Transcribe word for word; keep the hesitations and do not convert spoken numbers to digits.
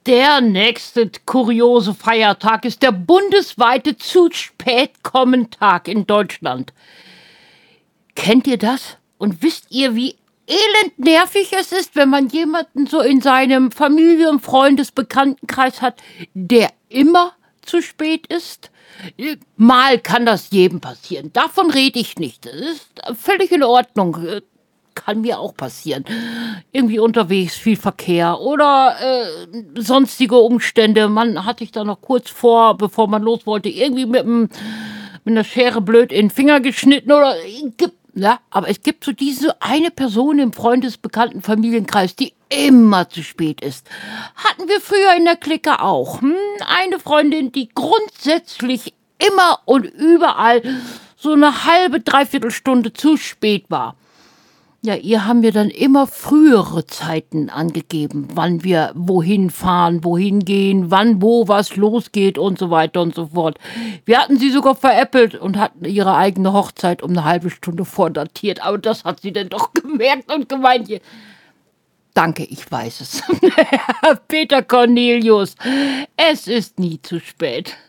Der nächste kuriose Feiertag ist der bundesweite Zu-Spät-Kommen-Tag in Deutschland. Kennt ihr das? Und wisst ihr, wie elend nervig es ist, wenn man jemanden so in seinem Familien-, Freundes-, Bekanntenkreis hat, der immer zu spät ist? Mal kann das jedem passieren. Davon rede ich nicht. Das ist völlig in Ordnung. Kann mir auch passieren. Irgendwie unterwegs, viel Verkehr oder äh, sonstige Umstände. Man hat sich da noch kurz vor, bevor man los wollte, irgendwie mit, dem, mit einer Schere blöd in den Finger geschnitten oder... Ja, aber es gibt so diese eine Person im Freundes-, Bekannten-, Familienkreis, die immer zu spät ist. Hatten wir früher in der Clique auch. Hm? Eine Freundin, die grundsätzlich immer und überall so eine halbe, dreiviertel Stunde zu spät war. Ja, ihr haben wir dann immer frühere Zeiten angegeben, wann wir wohin fahren, wohin gehen, wann wo was losgeht und so weiter und so fort. Wir hatten sie sogar veräppelt und hatten ihre eigene Hochzeit um eine halbe Stunde vordatiert. Aber das hat sie dann doch gemerkt und gemeint. Danke, ich weiß es. Peter Cornelius, es ist nie zu spät.